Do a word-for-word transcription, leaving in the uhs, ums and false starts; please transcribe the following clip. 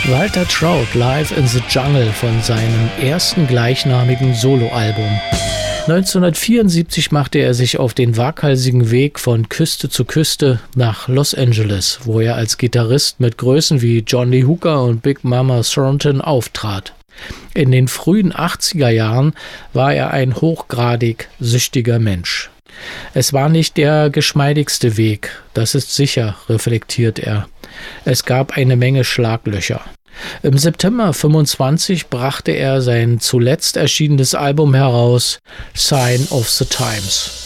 Walter Trout Live in the Jungle von seinem ersten gleichnamigen Soloalbum. neunzehnhundertvierundsiebzig machte er sich auf den waghalsigen Weg von Küste zu Küste nach Los Angeles, wo er als Gitarrist mit Größen wie John Lee Hooker und Big Mama Thornton auftrat. In den frühen achtziger Jahren war er ein hochgradig süchtiger Mensch. Es war nicht der geschmeidigste Weg, das ist sicher, reflektiert er. Es gab eine Menge Schlaglöcher. Im September fünfundzwanzig brachte er sein zuletzt erschienenes Album heraus, Sign of the Times.